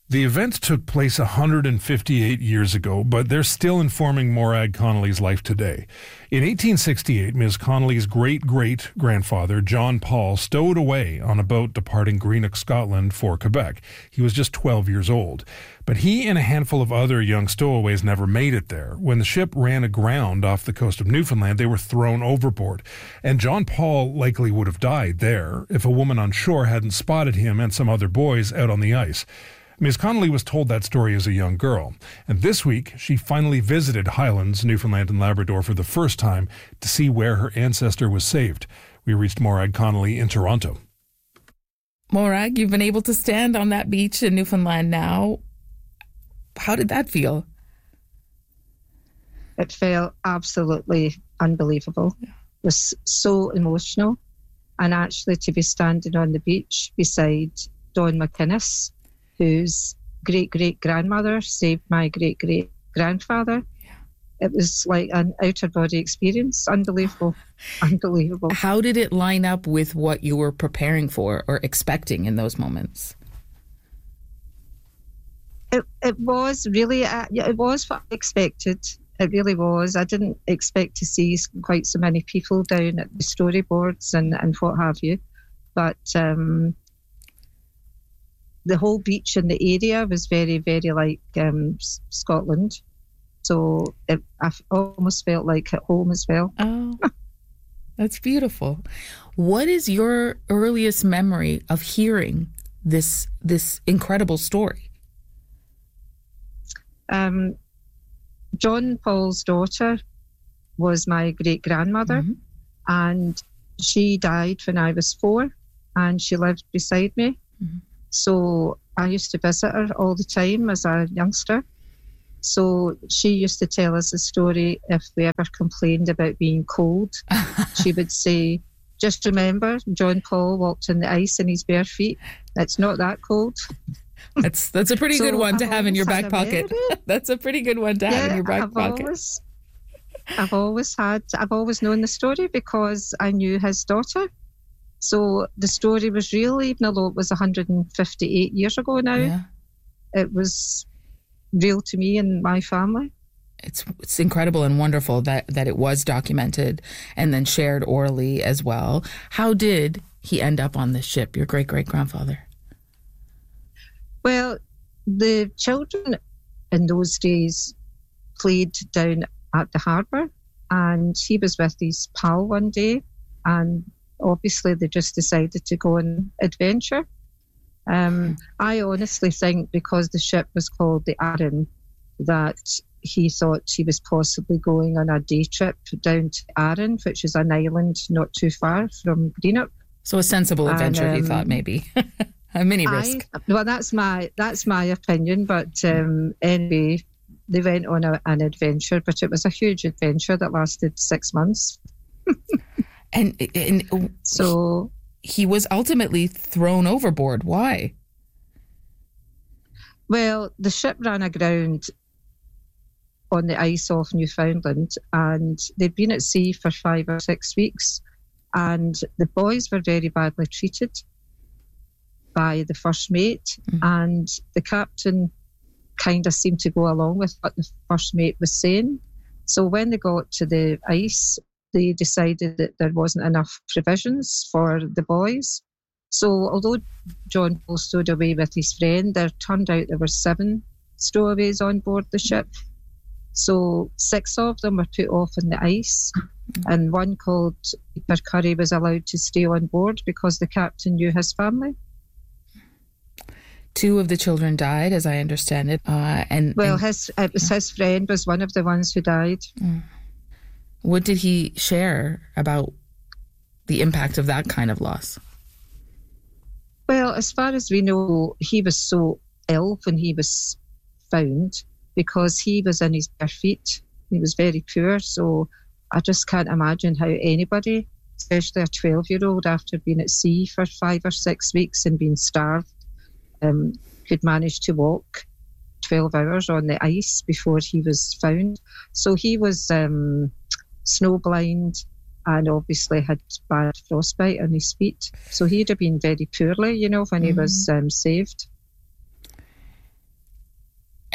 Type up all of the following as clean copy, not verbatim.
The event took place 158 years ago, but they're still informing Morag Connolly's life today. In 1868, Ms. Connolly's great-great-grandfather, John Paul, stowed away on a boat departing Greenock, Scotland for Quebec. He was just 12 years old. But he and a handful of other young stowaways never made it there. When the ship ran aground off the coast of Newfoundland, they were thrown overboard. And John Paul likely would have died there if a woman on shore hadn't spotted him and some other boys out on the ice. Ms. Connolly was told that story as a young girl, and this week she finally visited Highlands, Newfoundland and Labrador for the first time to see where her ancestor was saved. We reached Morag Connolly in Toronto. Morag, you've been able to stand on that beach in Newfoundland now. How did that feel? It felt absolutely unbelievable. It was so emotional. And actually to be standing on the beach beside Don McInnes, whose great-great-grandmother saved my great-great-grandfather. Yeah. It was like an outer-body experience. Unbelievable. Unbelievable. How did it line up with what you were preparing for or expecting in those moments? It was really, it was what I expected. It really was. I didn't expect to see quite so many people down at the storyboards and what have you. But the whole beach in the area was very, very like Scotland. So I almost felt like at home as well. Oh, that's beautiful. What is your earliest memory of hearing this incredible story? John Paul's daughter was my great-grandmother, mm-hmm. and she died when I was 4, and she lived beside me. Mm-hmm. So I used to visit her all the time as a youngster. So she used to tell us a story if we ever complained about being cold. She would say, just remember, John Paul walked on the ice in his bare feet. It's not that cold. That's a pretty good one to have in your back pocket. That's a pretty good one to have in your back pocket. I've always known the story because I knew his daughter. So the story was real, even though it was 158 years ago now. Yeah. It was real to me and my family. It's incredible and wonderful that it was documented and then shared orally as well. How did he end up on this ship, your great-great-grandfather? Well, the children in those days played down at the harbour, and he was with his pal one day, and obviously they just decided to go on adventure. I honestly think because the ship was called the Arran, that he thought he was possibly going on a day trip down to Arran, which is an island not too far from Greenock. So a sensible adventure, he thought, maybe. A mini risk. Well, that's my opinion, but anyway, they went on an adventure, but it was a huge adventure that lasted 6 months. and so he was ultimately thrown overboard. Why? Well, the ship ran aground on the ice off Newfoundland, and they'd been at sea for 5 or 6 weeks, and the boys were very badly treated by the first mate, and the captain kind of seemed to go along with what the first mate was saying. So when they got to the ice, they decided that there wasn't enough provisions for the boys. So although John Paul stowed away with his friend, there turned out there were 7 stowaways on board the ship. So 6 of them were put off on the ice, and one called Peter Curry was allowed to stay on board because the captain knew his family. 2 of the children died, as I understand it. His friend was one of the ones who died. What did he share about the impact of that kind of loss? Well, as far as we know, he was so ill when he was found because he was in his bare feet. He was very poor, so I just can't imagine how anybody, especially a 12-year-old after being at sea for 5 or 6 weeks and being starved, could manage to walk 12 hours on the ice before he was found. So he was snowblind and obviously had bad frostbite on his feet. So he'd have been very poorly, when he was saved.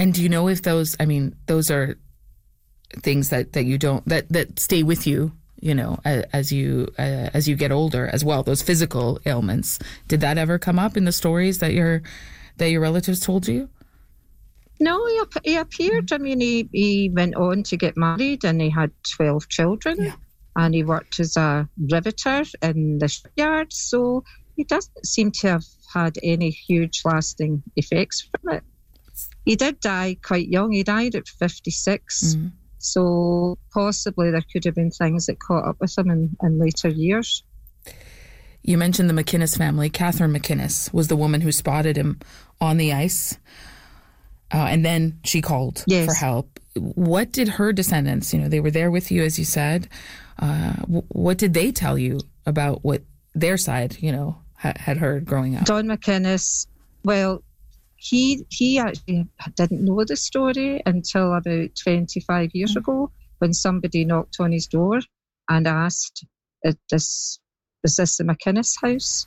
And do you know if those are things that you don't, that stay with you, as you get older as well, those physical ailments? Did that ever come up in the stories that your relatives told you? No, he appeared. I mean, he went on to get married and he had 12 children. Yeah. And he worked as a riveter in the shipyard. So he doesn't seem to have had any huge lasting effects from it. He did die quite young. He died at 56. Mm-hmm. So possibly there could have been things that caught up with him in later years. You mentioned the McInnes family. Catherine McInnes was the woman who spotted him on the ice. And then she called for help. What did her descendants, they were there with you, as you said. What did they tell you about what their side, had heard growing up? Don McInnes, well, he actually didn't know the story until about 25 years ago, when somebody knocked on his door and asked, is this the McInnes house?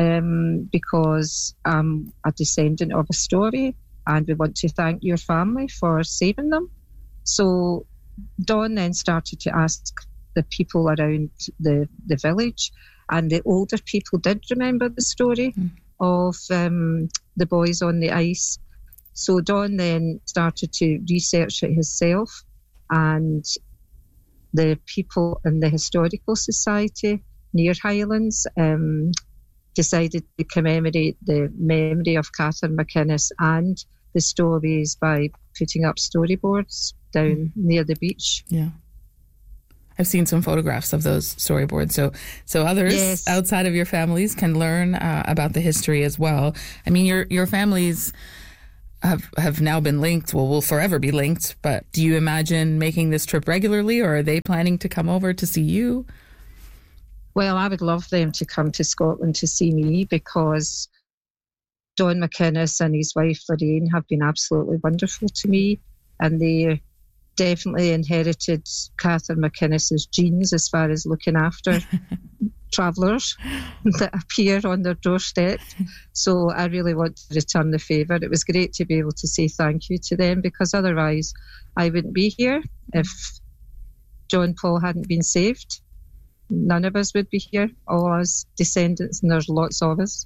Because I'm a descendant of a story, and we want to thank your family for saving them. So Don then started to ask the people around the village, and the older people did remember the story of the boys on the ice. So Don then started to research it himself, and the people in the Historical Society near Highlands decided to commemorate the memory of Catherine McInnes and the stories by putting up storyboards down near the beach. Yeah. I've seen some photographs of those storyboards. So others outside of your families can learn about the history as well. I mean, your families have now been linked, will forever be linked, but do you imagine making this trip regularly, or are they planning to come over to see you? Well, I would love them to come to Scotland to see me, because Don McInnes and his wife Lorraine have been absolutely wonderful to me, and they definitely inherited Catherine McInnes's genes as far as looking after travellers that appear on their doorstep. So I really want to return the favour. It was great to be able to say thank you to them, because otherwise I wouldn't be here. If John Paul hadn't been saved, none of us would be here, all us descendants, and there's lots of us.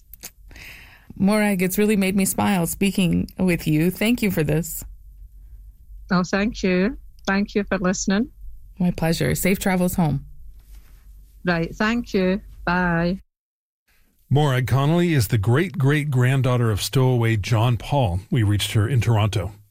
Morag, it's really made me smile speaking with you. Thank you for this. Oh, thank you. Thank you for listening. My pleasure. Safe travels home. Right. Thank you. Bye. Morag Connolly is the great-great-granddaughter of stowaway John Paul. We reached her in Toronto.